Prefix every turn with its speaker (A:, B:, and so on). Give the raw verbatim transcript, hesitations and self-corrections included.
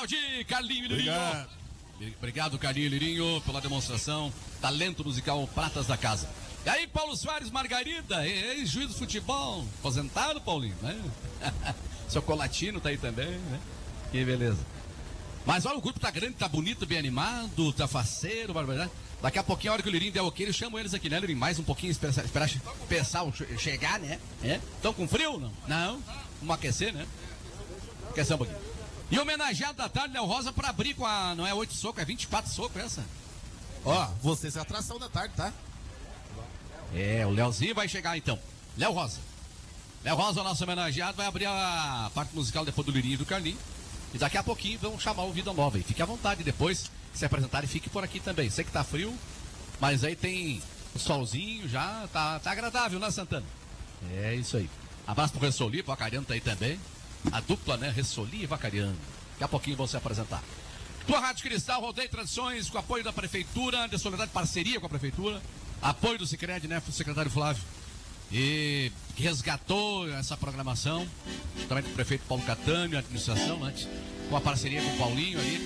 A: aplaudir Carlinho Lirinho.
B: Obrigado.
A: Obrigado, Carlinho Lirinho, pela demonstração. Talento musical Pratas da Casa. E aí, Paulo Soares Margarida, ex-juiz do futebol, aposentado, Paulinho, né? Seu Colatino tá aí também, né? Que beleza. Mas olha, o grupo tá grande, tá bonito, bem animado, tá faceiro, barbaridade. Daqui a pouquinho, a hora que o Lirinho der ok, eu chamo eles aqui, né, Lirinho? Mais um pouquinho, esperar, esperar o pessoal chegar, né? Estão com frio, não? Não? Vamos aquecer, né? Aquecer um pouquinho. E homenageado da tarde, Léo Rosa, pra abrir com a... Não é oito socos, é vinte e quatro socos essa.
B: Ó, vocês é a atração da tarde, tá?
A: É, o Léozinho vai chegar então. Léo Rosa. Léo Rosa, o nosso homenageado, vai abrir a parte musical depois do Lirinho e do Carlinho. E daqui a pouquinho vão chamar o Vida Nova. E fique à vontade depois, se apresentarem, fique por aqui também. Sei que tá frio, mas aí tem o solzinho já, tá, tá agradável, né, Santana? É isso aí. Abraço pro Ressoli, pro Vacariano tá aí também. A dupla, né, Ressoli e Vacariano. Daqui a pouquinho vão se apresentar. Tua Rádio Cristal, Rodeio Tradições, com apoio da Prefeitura, de solidariedade, parceria com a Prefeitura. Apoio do Sicredi, né, secretário Flávio. E que resgatou essa programação, também com o prefeito Paulo Catânio, a administração, antes, com a parceria com o Paulinho ali.